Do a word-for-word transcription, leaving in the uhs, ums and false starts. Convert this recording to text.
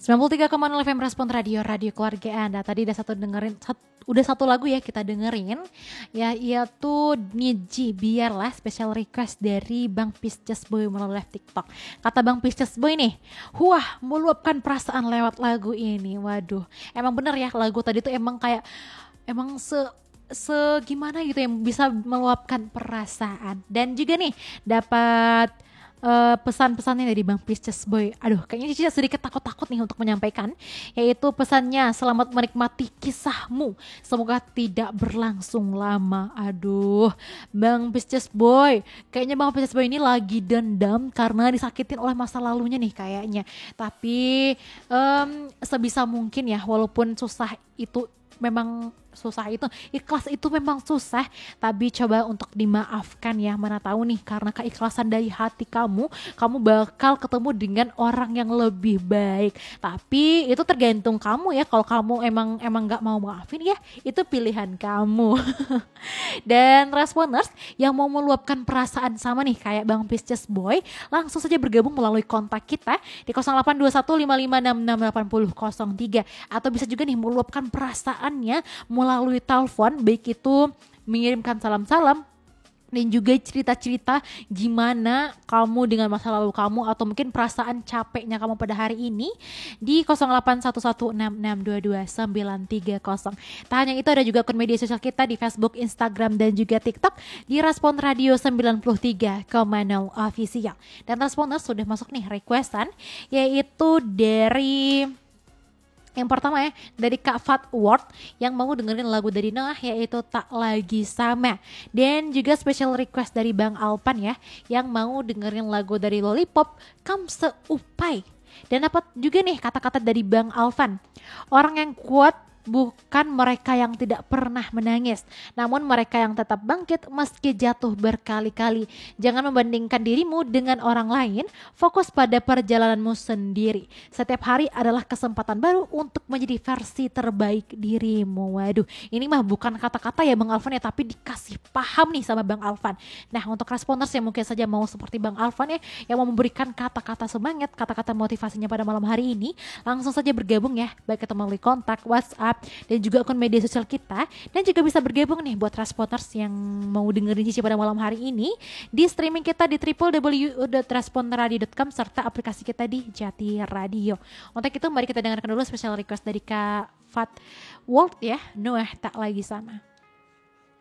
sembilan puluh tiga koma nol F M Respon Radio, radio keluarga Anda. Tadi udah satu dengerin sat, udah satu lagu ya kita dengerin, ya yaitu Niji Biarlah, special request dari Bang Pisces Boy melalui live TikTok. Kata Bang Pisces Boy nih, wah meluapkan perasaan lewat lagu ini. Waduh, emang bener ya, lagu tadi tuh emang kayak emang se segimana gitu yang bisa meluapkan perasaan. Dan juga nih dapat Uh, pesan-pesannya dari Bang Pisces Boy. Aduh, kayaknya Cici sedikit takut-takut nih untuk menyampaikan, yaitu pesannya, selamat menikmati kisahmu, semoga tidak berlangsung lama. Aduh, Bang Pisces Boy, kayaknya Bang Pisces Boy ini lagi dendam karena disakitin oleh masa lalunya nih kayaknya. Tapi um, sebisa mungkin ya, walaupun susah itu memang susah, itu ikhlas itu memang susah, tapi coba untuk dimaafkan ya. Mana tahu nih karena keikhlasan dari hati kamu, kamu bakal ketemu dengan orang yang lebih baik. Tapi itu tergantung kamu ya, kalau kamu emang emang nggak mau maafin ya, itu pilihan kamu. Dan responers yang mau meluapkan perasaan sama nih kayak Bang Pisces Boy, langsung saja bergabung melalui kontak kita di nol delapan dua satu lima lima enam enam delapan nol nol tiga, atau bisa juga nih meluapkan perasaannya melalui telepon, baik itu mengirimkan salam-salam dan juga cerita-cerita gimana kamu dengan masa lalu kamu, atau mungkin perasaan capeknya kamu pada hari ini di nol delapan satu satu enam enam dua dua sembilan tiga nol. Tak hanya itu, ada juga akun media sosial kita di Facebook, Instagram, dan juga TikTok di Respon Radio sembilan puluh tiga koma nol Official. Dan responder sudah masuk nih requestan, yaitu dari yang pertama ya, dari Kak Fat Ward yang mau dengerin lagu dari Noah, yaitu Tak Lagi Sama. Dan juga special request dari Bang Alpan ya, yang mau dengerin lagu dari Lollipop, Kam Seupai. Dan dapat juga nih kata-kata dari Bang Alvan, orang yang kuat bukan mereka yang tidak pernah menangis, namun mereka yang tetap bangkit meski jatuh berkali-kali. Jangan membandingkan dirimu dengan orang lain, fokus pada perjalananmu sendiri. Setiap hari adalah kesempatan baru untuk menjadi versi terbaik dirimu. Waduh, ini mah bukan kata-kata ya Bang Alvan ya, tapi dikasih paham nih sama Bang Alvan. Nah, untuk responders yang mungkin saja mau seperti Bang Alvan ya, yang mau memberikan kata-kata semangat, kata-kata motivasinya pada malam hari ini, langsung saja bergabung ya, baik itu melalui kontak, WhatsApp, dan juga akun media sosial kita. Dan juga bisa bergabung nih buat responders yang mau dengerin Cici pada malam hari ini di streaming kita di w w w dot respon radio dot com serta aplikasi kita di Jati Radio. Untuk itu mari kita dengarkan dulu special request dari Kak Fat World ya, Noah Tak Lagi Sama.